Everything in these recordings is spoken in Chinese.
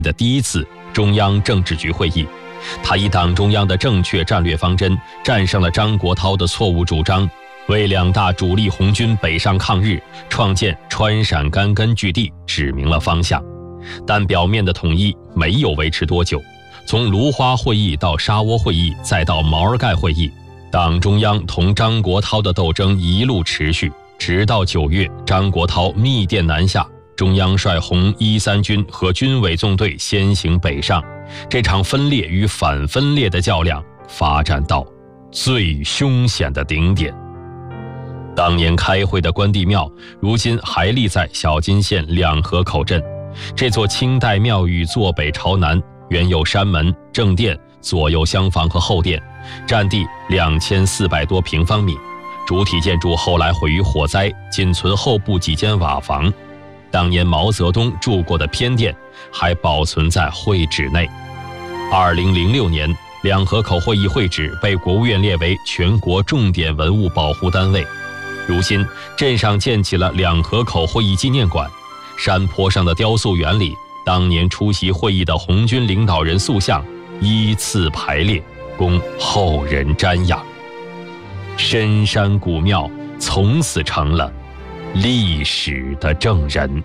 的第一次中央政治局会议，他以党中央的正确战略方针战胜了张国焘的错误主张，为两大主力红军北上抗日创建川陕甘根据地指明了方向。但表面的统一没有维持多久，从芦花会议到沙窝会议再到毛尔盖会议，党中央同张国焘的斗争一路持续，直到9月张国焘密电南下，中央率红一三军和军委纵队先行北上，这场分裂与反分裂的较量发展到最凶险的顶点。当年开会的关帝庙，如今还立在小金县两河口镇。这座清代庙宇坐北朝南，原有山门、正殿、左右厢房和后殿，占地2400多平方米。主体建筑后来毁于火灾，仅存后部几间瓦房。当年毛泽东住过的偏殿还保存在会址内。2006年，两河口会议会址被国务院列为全国重点文物保护单位。如今，镇上建起了两河口会议纪念馆。山坡上的雕塑园里，当年出席会议的红军领导人塑像依次排列，供后人瞻仰。深山古庙从此成了历史的证人。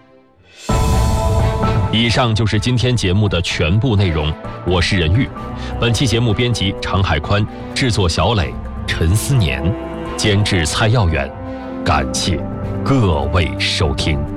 以上就是今天节目的全部内容，我是任玉。本期节目编辑常海宽，制作小磊、陈思年，监制蔡耀远。感谢各位收听。